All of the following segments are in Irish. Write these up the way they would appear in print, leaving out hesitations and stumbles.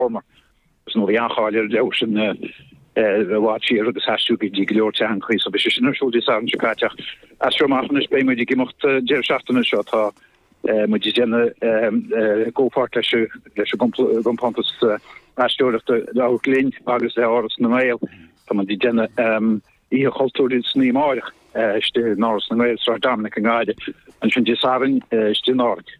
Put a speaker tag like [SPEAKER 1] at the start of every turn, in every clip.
[SPEAKER 1] former. Dus nog aan Gaalier Leusen wat hier agus hasú die geoorte aan kries op is zo die aan Chicago. As je maar is bij me die mocht jerschaftene shot ha. Moet je jenne go-part je components asstorig de ook lin agus de ouders na mail. Dan die jenne hier cultuur is niet moeilijk. Is de Norris na mail zo Dominic en Gaide. En vind je saben is de Noord.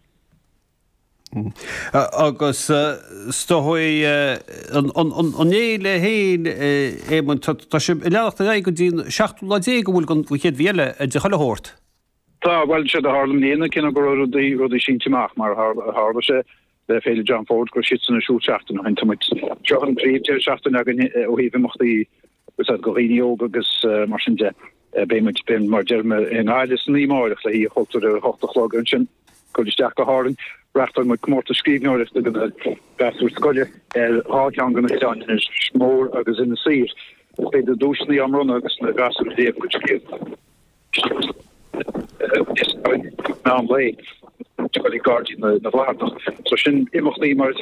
[SPEAKER 2] Agus stohoi an éile héin éman tá se lecht a go dín 16 go bhfuil gon chéad bhéile de choile hórt.
[SPEAKER 1] Tá bhil se a Harlem léana cinna go rudí sínteach mar Harba se le féile John Ford go si san asúteachtain hen tamid John Tríteachtain agin ó híh mochtaí go riíoga agus mar sin de béimiid bin mar derme in áile san nímáireach le hí chotar hochtalog an sin go isteach go hárin. Reachtar met komórta skrifnóir de gasú skolle háan gan is smór agus in sir. Be de dúsní am run agus na gasú dé go ná lei Guardian na bhla. So sin immochtlí mar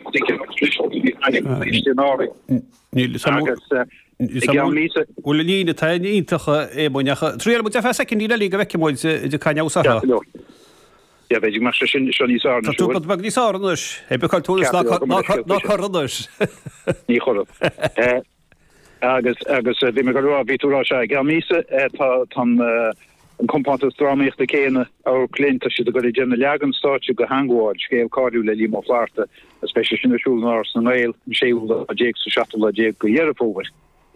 [SPEAKER 2] bhfuil lína taítacha ébonecha. Trí mu fe secin íle lí go bheiceáil de caineá.
[SPEAKER 1] Ja, weet je, maar ze niet zo.
[SPEAKER 2] Dat doet het niet zo, dus heb ik al toen eens nog harders.
[SPEAKER 1] Niet goed. Agus die me gaan bieden als ik gamise dan een component drama te kennen. Ook cliënt als je de goede general jagen staat je gehangoord. Scheel cardio le limo flarte, especially in de school naar Arsenal, scheel dat je zo shuttle dat je hier voor.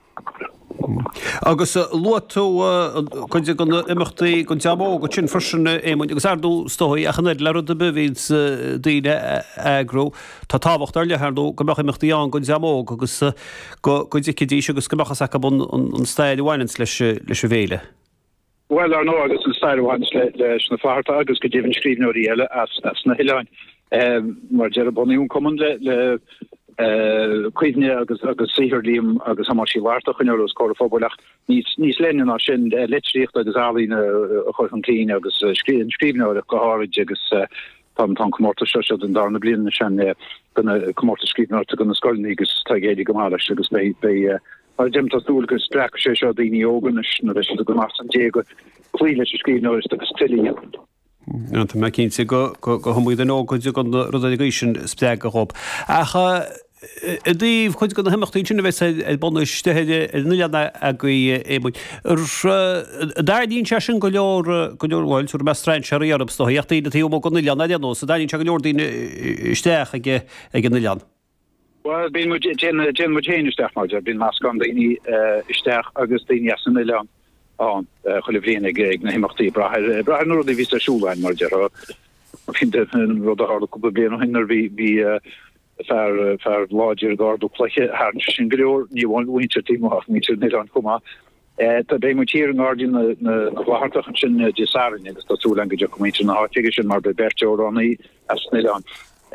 [SPEAKER 2] Agus luatú chuide go imachtaí go teamó go sin frisin émon agus ardú stoí a chanid le de bhís daine agró tá táhacht ar lethardú go meach imachtaí an go teamó agus go dicdí agus go mechas a bun an staid bhhainins leis bhéile.
[SPEAKER 1] Well ar nó agus an staid bhhainins leis na farta agus go dtíhann scríbnóirí eile as na hiileáin mar dear boníún cuman le cuiine agus sihirlíam agus ha sí warta chuine scóir fóbalach níos lenne ná sin litríocht agus álína chuir an clín agus scríbneir go háid agus tan commórta se an darna blianana sin gona commórta scríbneir a gona scoilní agus tá géidir go mála agus bé dimta dúlgus stre sé seo daoine óganis na leis go más an dé go chuile se scríbneir agus tilíon.
[SPEAKER 2] Tá me cinnte go hamúid an ógaid go rud sin spre go hop. Acha dtíh chuid go himachtaí sinna bheits bonúisteide nuleanna a go émuid. Daíonn se sin go leorhil sú mestrain se arab stoíochttaí tíí go nuleanna leanú, sa daíonn se go leordíine isteach ag an nulean.
[SPEAKER 1] Well, bín mu isteach mar bín más gan daoine isteach agus daoine san nulean. Chollevriene ag na himachtaí brathir nó ví asúlein mar fin rud a hard go bli hinnar vi fer láidir gardú pleiche haar sin goor níháin winter tí mí net an koma. Tá bé mu tíir an Guardian na bhlahartach sin desarin agus tá túlen go kom na hátige sin mar be berte annaí as sneán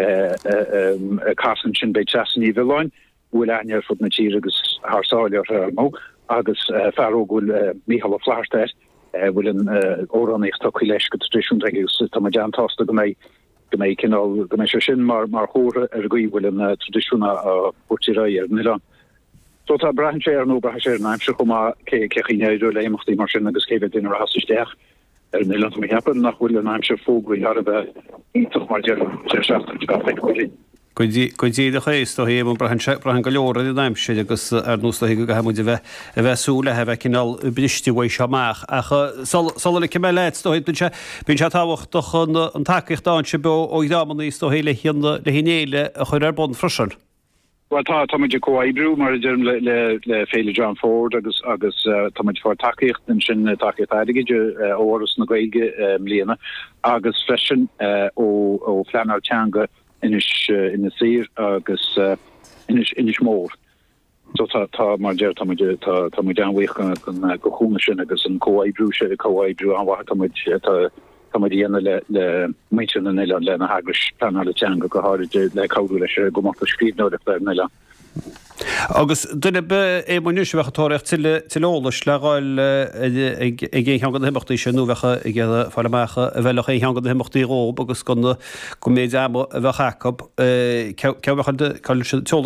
[SPEAKER 1] kasan sin bei chaní veáin bhfuil aar fut na tí agus haarsáile mó. Agus ferrógul Michal a Flaarsteir bhfuil an óraníocht tuí leis go tradiisiún agus tá deantásta go méid cinál go méid sin mar chóra ar goí bhfuil an tradiisiúna a bútíráí ar Milan. So tá brehan sé ar nó brethe sé naimse go cechéineú le éachtaí mar sin agus céh duine hasaisteach ar Milan mé hepan nach bhfuil an naimse fóglaí har bheith ítoch mar dear seachtain.
[SPEAKER 2] Coidí a chééis tó héim brahan go leor i daimse agus ar nústa go hamuid a bheitsúla a bheith cinál bristihha seach. Sal le ce leit tó bín se táhacht an takeíocht se be ó dámaní tó héile le hinéile a chuir ar bon frisin.
[SPEAKER 1] Well tá táidir coibrú mar derm le féile John Ford agus táid for takeíocht in sin takeíocht aidige óras na gaige mlíana agus freisin ó Flanartanga in de sir agus in mór. So tá mar tá mu anweich go choúne sin agus an coibrú se coibrú anha tá dhéana le méin an eile le na hagris plan letanga go háide le caú lei go mat scríbnó le Nile.
[SPEAKER 2] Agus dunne be é muúis bhechatóirecht tiolalas le gáil gé an himachtaí sé nuhecha i ggéad fáilemecha a bheilech é an himachtaí rób agus go méid a bheith Jacob